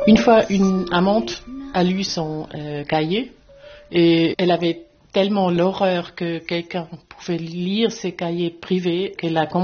Une fois, une amante a lu son cahier et elle avait tellement l'horreur que quelqu'un pouvait lire ses cahiers privés qu'elle a